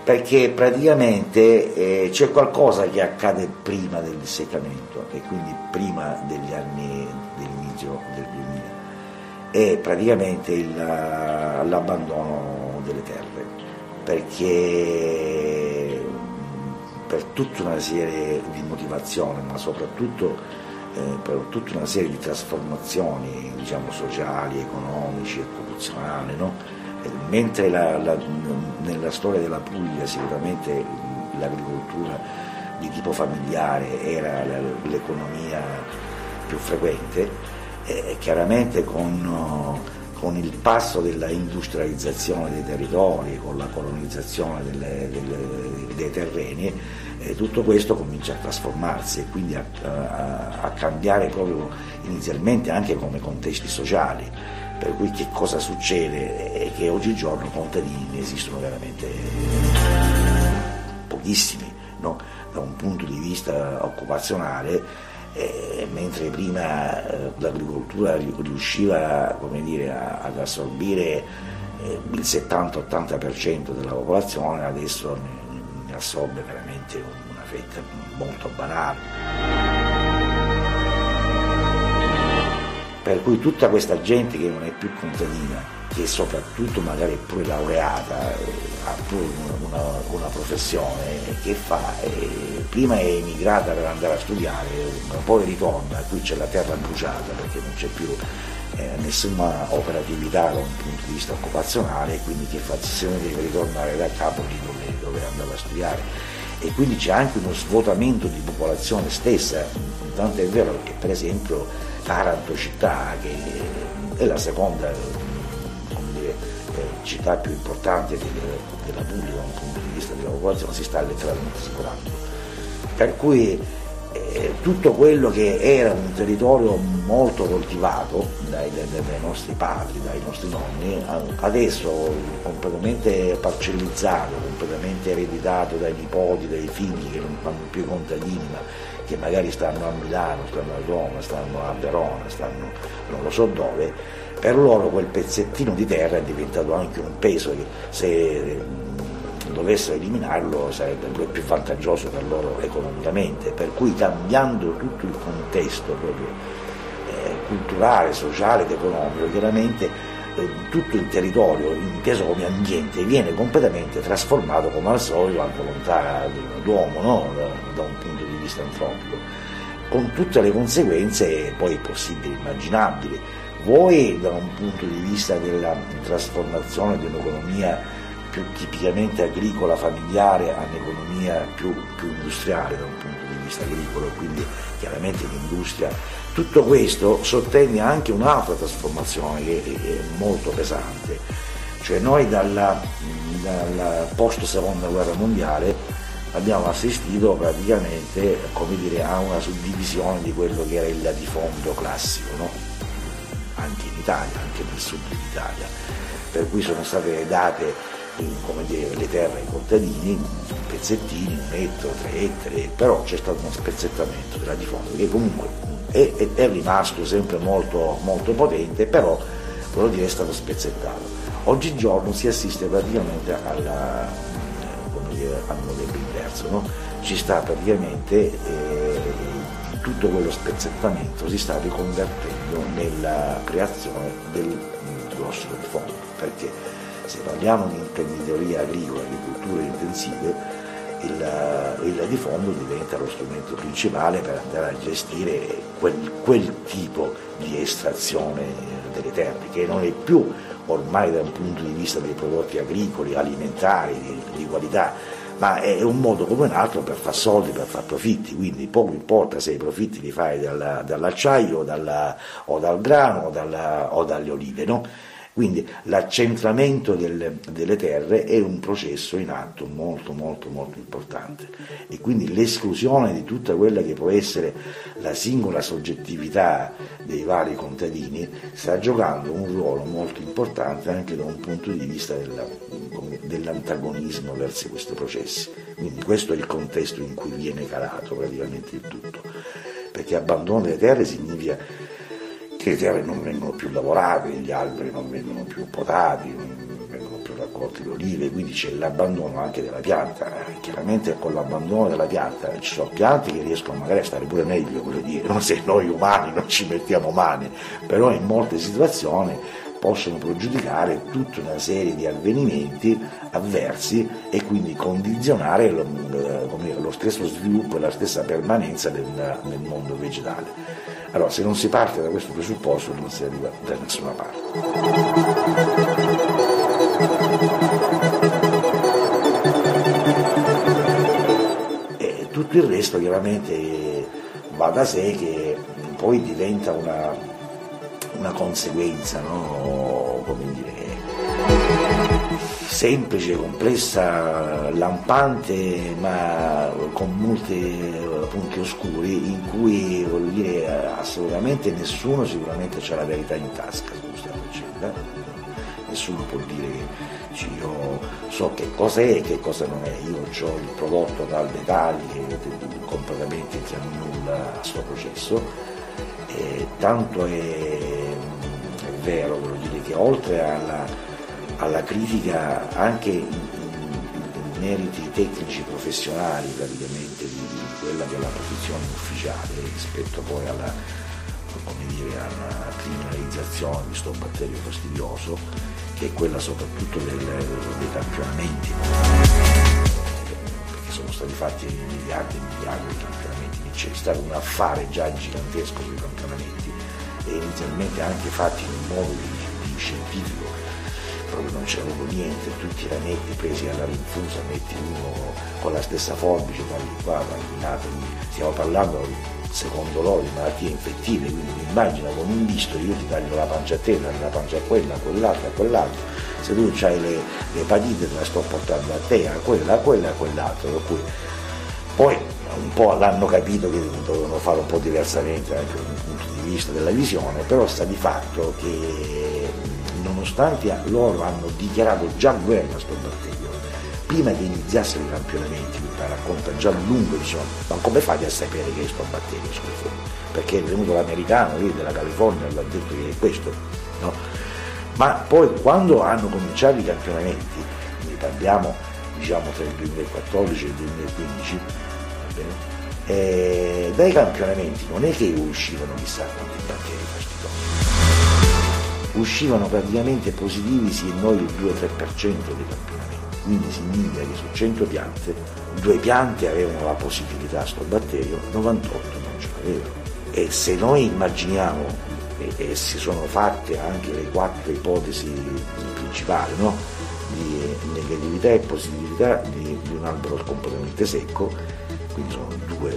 perché praticamente c'è qualcosa che accade prima del disseccamento e quindi prima degli anni dell'inizio del 2000, è praticamente l'abbandono delle terre, perché per tutta una serie di motivazioni, ma soprattutto per tutta una serie di trasformazioni, diciamo, sociali, economici e occupazionali, no? Mentre nella storia della Puglia sicuramente l'agricoltura di tipo familiare era l'economia più frequente, chiaramente con il passo della industrializzazione dei territori, con la colonizzazione dei terreni, tutto questo comincia a trasformarsi e quindi a cambiare proprio inizialmente anche come contesti sociali. Per cui che cosa succede? È che oggigiorno contadini ne esistono veramente pochissimi, no? Da un punto di vista occupazionale, mentre prima l'agricoltura riusciva, come dire, ad assorbire il 70-80% della popolazione, adesso ne assorbe veramente una fetta molto banale. Per cui tutta questa gente che non è più contadina, che soprattutto magari è pure laureata, ha pure una professione, che fa? Prima è emigrata per andare a studiare, poi ritorna, qui c'è la terra bruciata perché non c'è più nessuna operatività da un punto di vista occupazionale, e quindi che fa? Se ne deve ritornare da capo lì dove andava a studiare. E quindi c'è anche uno svuotamento di popolazione stessa, tanto è vero che per esempio Taranto città, che è la seconda, come dire, città più importante della Puglia da un punto di vista della popolazione, si sta letteralmente svuotando. Per cui tutto quello che era un territorio molto coltivato dai nostri padri, dai nostri nonni, adesso completamente parcellizzato, completamente ereditato dai nipoti, dai figli che non fanno più contadini, ma che magari stanno a Milano, stanno a Roma, stanno a Verona, stanno non lo so dove, per loro quel pezzettino di terra è diventato anche un peso che se dovessero eliminarlo sarebbe più vantaggioso per loro economicamente, per cui cambiando tutto il contesto proprio culturale, sociale ed economico, chiaramente tutto il territorio inteso come ambiente viene completamente trasformato come al solito alla volontà dell'uomo, no? Da un punto di vista antropico, con tutte le conseguenze poi possibili, immaginabili, vuoi da un punto di vista della trasformazione di un'economia più tipicamente agricola familiare a un'economia più industriale da un punto di vista agricolo, quindi chiaramente l'industria. Tutto questo sottende anche un'altra trasformazione che è molto pesante, cioè noi dalla post seconda guerra mondiale abbiamo assistito praticamente, come dire, a una suddivisione di quello che era il latifondo classico, no? Anche in Italia, anche nel sud d'Italia, per cui sono state date, come dire, le terre ai contadini, pezzettini, 1 ettaro, 3 ettari, però c'è stato uno spezzettamento del latifondo che comunque è rimasto sempre molto, molto potente, però quello dire è stato spezzettato. Oggigiorno si assiste praticamente al modello inverso, no? Ci sta praticamente tutto quello spezzettamento si sta riconvertendo nella creazione del grosso latifondo, perché se parliamo di imprenditoria agricola, di culture intensive, il latifondo diventa lo strumento principale per andare a gestire quel tipo di estrazione delle terre, che non è più ormai da un punto di vista dei prodotti agricoli, alimentari, di qualità, ma è un modo come un altro per far soldi, per far profitti, quindi poco importa se i profitti li fai dall'acciaio o dal grano o dalle olive, no? Quindi l'accentramento delle terre è un processo in atto molto molto molto importante, e quindi l'esclusione di tutta quella che può essere la singola soggettività dei vari contadini sta giocando un ruolo molto importante anche da un punto di vista dell'antagonismo verso questi processi. Quindi questo è il contesto in cui viene calato praticamente il tutto, perché abbandono delle terre significa che le terre non vengono più lavorate, gli alberi non vengono più potati, non vengono più raccolti oltre le olive, quindi c'è l'abbandono anche della pianta. Chiaramente con l'abbandono della pianta ci sono piante che riescono magari a stare pure meglio, voglio dire, non se noi umani non ci mettiamo mani, però in molte situazioni possono pregiudicare tutta una serie di avvenimenti avversi e quindi condizionare lo stesso sviluppo e la stessa permanenza nel mondo vegetale. Allora, se non si parte da questo presupposto non si arriva da nessuna parte. E tutto il resto chiaramente va da sé che poi diventa una conseguenza, no? Come dire, semplice, complessa, lampante, ma con molti punti oscuri in cui, voglio dire, assolutamente nessuno sicuramente c'ha la verità in tasca su questa faccenda. Nessuno può dire che io so che cosa è e che cosa non è, io ho il prodotto dal dettaglio che completamente entriamo in nulla a questo processo. Tanto è vero, voglio dire, che oltre alla critica anche in meriti tecnici professionali praticamente di quella che è la posizione ufficiale rispetto poi alla criminalizzazione di questo batterio fastidioso, che è quella soprattutto dei campionamenti, perché sono stati fatti miliardi e miliardi di campionamenti, c'è stato un affare già gigantesco sui campionamenti e inizialmente anche fatti in un modo di scientifico, proprio non c'era proprio niente, tutti i ranetti presi alla rinfusa, metti uno con la stessa forbice, tagli qua, tagli là, stiamo parlando secondo loro di malattie infettive, quindi mi immagino con un visto io ti taglio la pancia a te, taglio la pancia a quella, a quell'altro, a quell'altro, se tu hai le epatite te la sto portando a te, a quella, a quell'altro, per cui poi un po' l'hanno capito che dovevano fare un po' diversamente anche dal punto di vista della visione, però sta di fatto che nonostante loro hanno dichiarato già guerra a sto batterio, prima che iniziassero i campionamenti, la racconta già a lungo, diciamo, ma come fate a sapere che è sto batterio? Perché è venuto l'americano lì della California e l'ha detto che è questo, no? Ma poi quando hanno cominciato i campionamenti, quindi parliamo diciamo tra il 2014 e il 2015, va bene? Dai campionamenti non è che uscivano chissà quanti batteri fastidiosi, uscivano praticamente positivi sì e noi il 2-3% dei campionamenti, quindi significa che su 100 piante 2 piante avevano la positività a sto batterio, 98 non ce l'avevano. E se noi immaginiamo, e si sono fatte anche le 4 ipotesi principali, no? Di negatività e positività di un albero completamente secco, quindi sono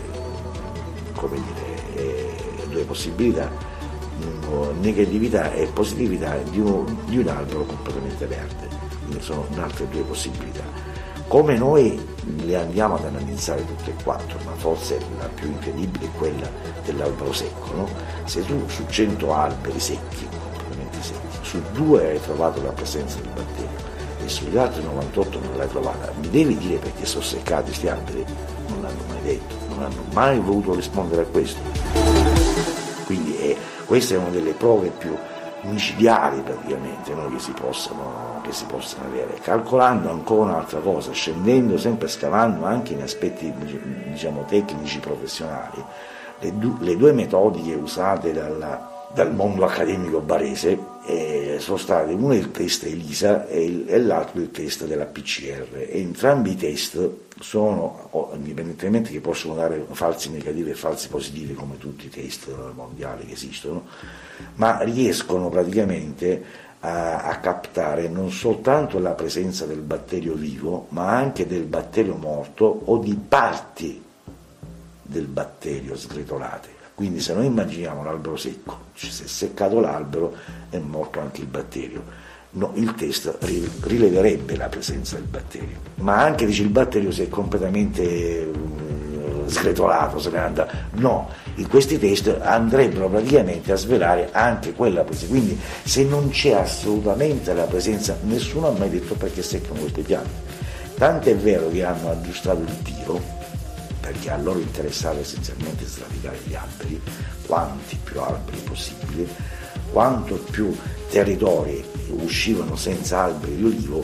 due possibilità, negatività e positività di un albero completamente verde, quindi sono altre 2 possibilità. Come noi le andiamo ad analizzare tutte e 4, ma forse la più incredibile è quella dell'albero secco, no? Se tu su 100 alberi secchi, completamente secchi, su 2 hai trovato la presenza del batterio e sugli altri 98 non l'hai trovata, mi devi dire perché sono seccati questi alberi? Non l'hanno mai detto, non hanno mai voluto rispondere a questo. Quindi questa è una delle prove più micidiali praticamente, no, che si possano avere, calcolando ancora un'altra cosa, scendendo sempre, scavando anche in aspetti diciamo tecnici professionali, le 2 metodiche usate dal mondo accademico barese sono state, uno il test ELISA e l'altro il test della PCR, e entrambi i test sono, indipendentemente che possono dare falsi negativi e falsi positivi come tutti i test mondiali che esistono, ma riescono praticamente a captare non soltanto la presenza del batterio vivo, ma anche del batterio morto o di parti del batterio sgretolate. Quindi se noi immaginiamo l'albero secco, si è seccato l'albero, è morto anche il batterio. No, il test rileverebbe la presenza del batterio, ma anche dice il batterio si è completamente sgretolato, se ne anda. No, in questi test andrebbero praticamente a svelare anche quella presenza. Quindi se non c'è assolutamente la presenza, nessuno ha mai detto perché seccano queste piante. Tant'è vero che hanno aggiustato il tiro, perché a loro interessava essenzialmente sradicare gli alberi, quanti più alberi possibili, quanto più territori uscivano senza alberi di olivo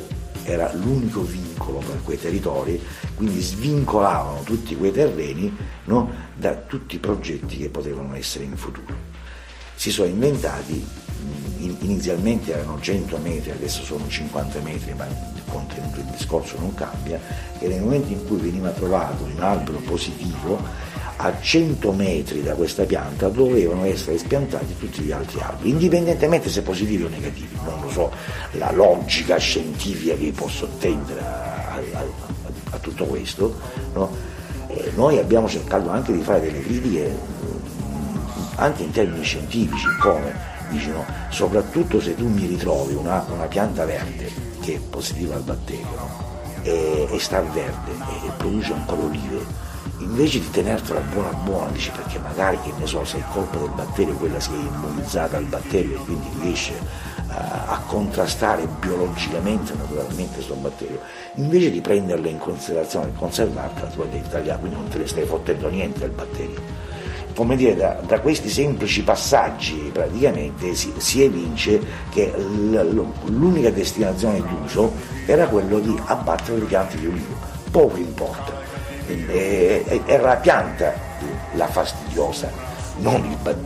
era l'unico vincolo per quei territori, quindi svincolavano tutti quei terreni, no, da tutti i progetti che potevano essere in futuro. Si sono inventati, inizialmente erano 100 metri, adesso sono 50 metri, ma il contenuto del discorso non cambia, che nel momento in cui veniva trovato un albero positivo, a 100 metri da questa pianta dovevano essere spiantati tutti gli altri alberi, indipendentemente se positivi o negativi. Non lo so, la logica scientifica che posso attendere a tutto questo, no? Noi abbiamo cercato anche di fare delle critiche anche in termini scientifici, come dicono, soprattutto se tu mi ritrovi una pianta verde che è positiva al batterio, no? e sta verde e produce un colorido, invece di tenertela buona, dici, perché magari, che ne so, se è colpa del batterio, quella si è immunizzata al batterio e quindi riesce a contrastare biologicamente, naturalmente, questo batterio, invece di prenderla in considerazione e conservarla, tu la devi tagliare, quindi non te ne stai fottendo niente al batterio. Come dire, da questi semplici passaggi praticamente si evince che l'unica destinazione d'uso era quello di abbattere le piante di ulivo, poco importa. Era la pianta la fastidiosa, non il batterio.